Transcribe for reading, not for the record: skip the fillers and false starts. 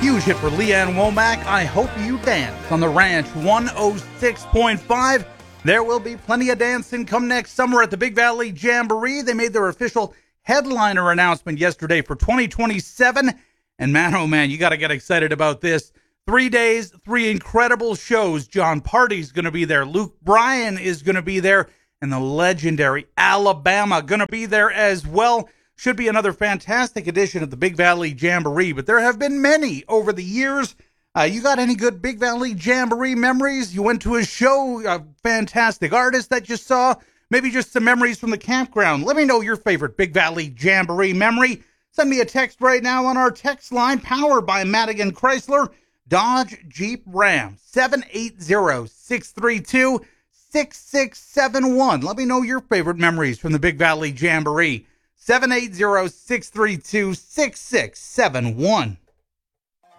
Huge hit for Leanne Womack, I Hope You Dance, on the Ranch 106.5. There will be plenty of dancing come next summer at the Big Valley Jamboree. They made their official headliner announcement yesterday for 2027. And man, oh man, you got to get excited about this. 3 days, 3 incredible shows. John Party's going to be there. Luke Bryan is going to be there. And the legendary Alabama going to be there as well. Should be another fantastic edition of the Big Valley Jamboree, but there have been many over the years. You got any good Big Valley Jamboree memories? You went to a show, a fantastic artist that you saw, maybe just some memories from the campground. Let me know your favorite Big Valley Jamboree memory. Send me a text right now on our text line, powered by Madigan Chrysler, Dodge, Jeep, Ram, 780-632-6671. Let me know your favorite memories from the Big Valley Jamboree. 780-632-6671.